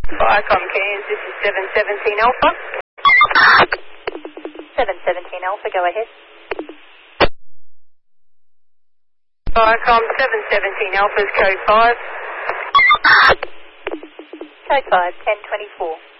Viacom Cairns, this is 717 Alpha. 717 Alpha, go ahead. Viacom 717 Alpha's code 5. Code 5, 1024.